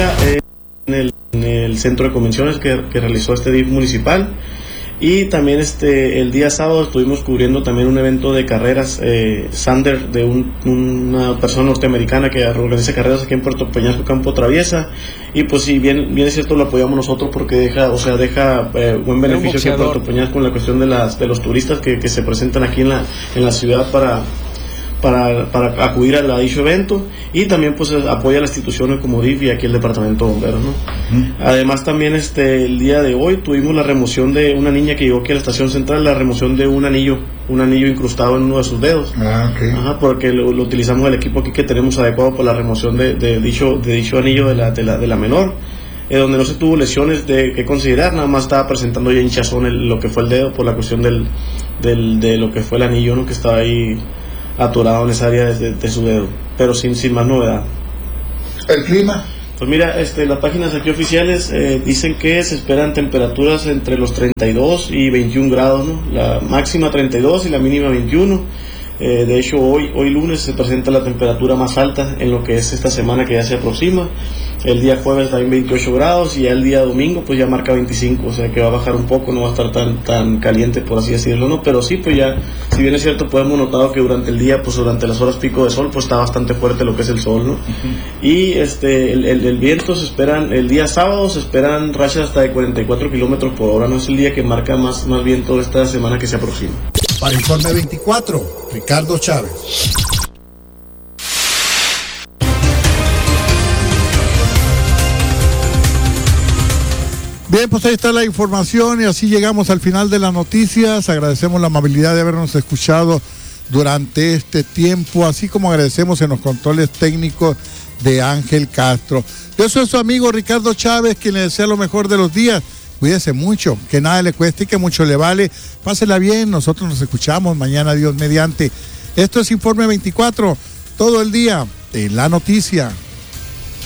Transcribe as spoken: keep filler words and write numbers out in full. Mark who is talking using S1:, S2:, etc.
S1: mira, eh, en, el, en el centro de convenciones que, que realizó este D I F municipal. Y también este el día sábado estuvimos cubriendo también un evento de carreras, eh, Sander, de un, una persona norteamericana que organiza carreras aquí en Puerto Peñasco, Campo Traviesa. Y pues si bien, bien es cierto, lo apoyamos nosotros porque deja, o sea, deja eh, buen beneficio aquí en Puerto Peñasco con la cuestión de las de los turistas que, que se presentan aquí en la, en la ciudad para... Para, para acudir a dicho evento, y también pues apoya a las instituciones como D I F y aquí el departamento de bomberos, ¿no? Uh-huh. Además también este el día de hoy tuvimos la remoción de una niña que llegó aquí a la estación central, la remoción de un anillo, un anillo incrustado en uno de sus dedos.
S2: Ah, okay.
S1: Ajá, porque lo, lo utilizamos el equipo aquí que tenemos adecuado para la remoción de, de dicho de dicho anillo de la de la, de la menor, eh, donde no se tuvo lesiones de que considerar, nada más estaba presentando ya hinchazón el, lo que fue el dedo por la cuestión del, del de lo que fue el anillo, ¿no? Que estaba ahí atorado en esa área de, de su dedo, pero sin sin más novedad.
S2: ¿El clima?
S1: Pues mira, este, las páginas aquí oficiales eh, dicen que se esperan temperaturas entre los treinta y dos y veintiún grados, ¿no? La máxima treinta y dos y la mínima veintiuno. Eh, de hecho, hoy hoy lunes se presenta la temperatura más alta en lo que es esta semana que ya se aproxima. El día jueves también veintiocho grados, y ya el día domingo pues ya marca veinticinco, o sea que va a bajar un poco, no va a estar tan tan caliente, por así decirlo, ¿no? Pero sí, pues ya, si bien es cierto, pues hemos notado que durante el día, pues durante las horas pico de sol, pues está bastante fuerte lo que es el sol, ¿no? Uh-huh. Y este el, el, el viento se esperan, el día sábado se esperan rachas hasta de cuarenta y cuatro kilómetros por hora, no es el día que marca más, más viento esta semana que se aproxima.
S2: Para Informe veinticuatro, Ricardo Chávez. Bien, pues ahí está la información y así llegamos al final de las noticias. Agradecemos la amabilidad de habernos escuchado durante este tiempo, así como agradecemos en los controles técnicos de Ángel Castro. Yo soy su amigo Ricardo Chávez, quien le desea lo mejor de los días. Cuídese mucho, que nada le cueste y que mucho le vale. Pásela bien, nosotros nos escuchamos mañana, Dios mediante. Esto es Informe veinticuatro, todo el día en la noticia.